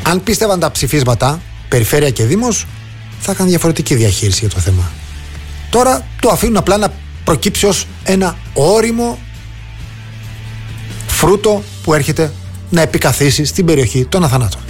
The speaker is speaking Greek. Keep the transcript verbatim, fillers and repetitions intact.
αν πίστευαν τα ψηφίσματα, περιφέρεια και δήμος, θα είχαν διαφορετική διαχείριση για το θέμα. Τώρα το αφήνουν απλά να προκύψει ως ένα ώριμο φρούτο που έρχεται να επικαθίσει στην περιοχή των Αθανάτων.